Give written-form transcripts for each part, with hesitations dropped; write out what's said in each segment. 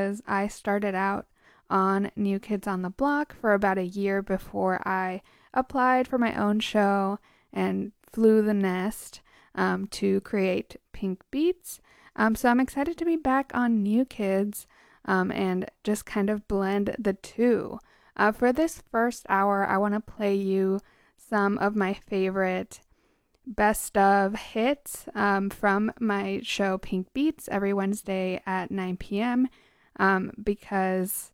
because I started out on New Kids on the Block for about a year before I applied for my own show and flew the nest to create Pink Beats. So I'm excited to be back on New Kids and just kind of blend the two. For this first hour, I want to play you some of my favorite best of hits from my show Pink Beats every Wednesday at 9 p.m. Because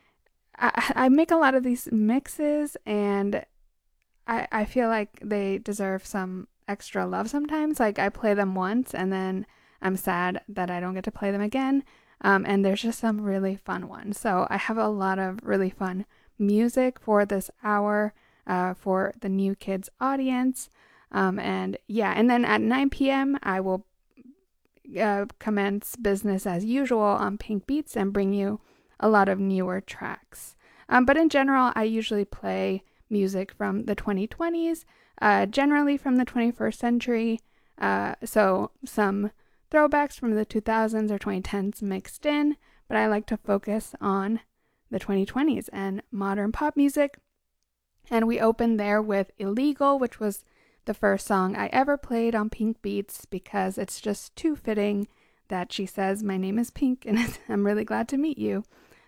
I make a lot of these mixes and I feel like they deserve some extra love sometimes. Like I play them once and then I'm sad that I don't get to play them again. And there's just some really fun ones. So I have a lot of really fun music for this hour for the New Kids audience. And then at 9 p.m. I will commence business as usual on Pink Beats and bring you a lot of newer tracks. But in general, I usually play music from the 2020s, generally from the 21st century. So some throwbacks from the 2000s or 2010s mixed in, but I like to focus on the 2020s and modern pop music. And we opened there with Illegal, which was the first song I ever played on Pink Beats because it's just too fitting that she says, "My name is Pink and I'm really glad to meet you."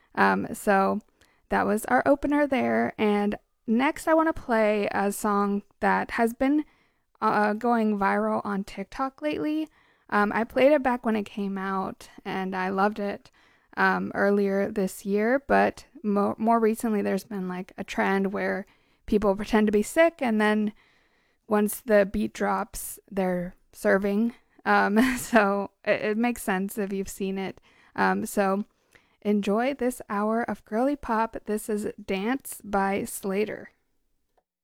So that was our opener there. And next I want to play a song that has been going viral on TikTok lately. I played it back when it came out and I loved it earlier this year, but more recently there's been like a trend where people pretend to be sick and then once the beat drops, they're serving. So it makes sense if you've seen it. So enjoy this hour of girly pop. This is Dance by Slater.